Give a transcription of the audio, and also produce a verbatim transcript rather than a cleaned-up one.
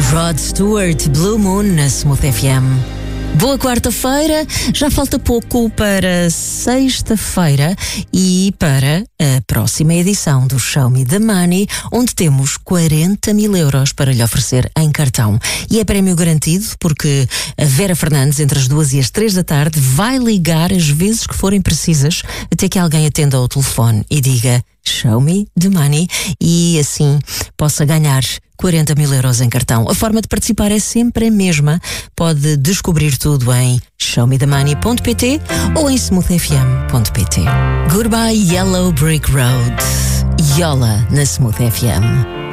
Rod Stewart, Blue Moon na Smooth F M. Boa quarta-feira, já falta pouco para sexta-feira e para a próxima edição do Show Me the Money, onde temos quarenta mil euros para lhe oferecer em cartão. E é prémio garantido porque a Vera Fernandes, entre as duas e as três da tarde, vai ligar as vezes que forem precisas até que alguém atenda ao telefone e diga Show Me the Money e assim possa ganhar quarenta mil euros em cartão. A forma de participar é sempre a mesma. Pode descobrir tudo em show me the money ponto pt ou em smooth f m ponto pt. Goodbye Yellow Brick Road. Yola na Smooth F M.